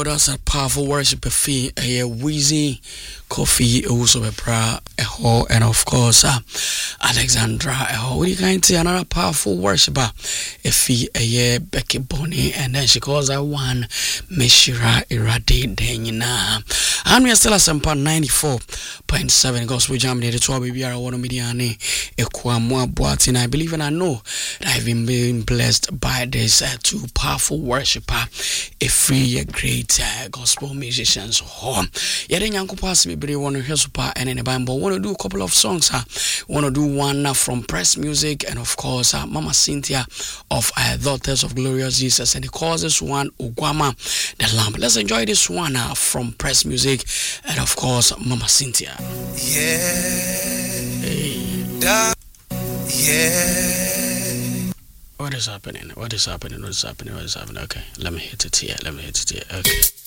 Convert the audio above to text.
that's a powerful worship fee, a wheezy coffee, also a bra, a ho, and of course, Alexandra, a ho. We can see another powerful worshiper, a fee, a year, Becky Bonnie, and then she calls her one, Meshira Irade Denina. And we are still at some 94.7 Gospel Jam, the 12 baby, I want to be a Equamua Boatin. I believe and I know that I've been blessed by this two powerful worshiper, a free, great gospel musicians. Yet in Yanko Pass, we want to hear super and in the Bible. Want to do a couple of songs. Want to do one from Press Music and of course Mama Cynthia of Daughters of Glorious Jesus, and it calls this one Ogwama the Lamb. Let's enjoy this one from Press Music and of course Mama Cynthia. Yeah. Yeah. What is happening? What is happening? What is happening? What is happening? Okay, let me hit it here. Okay.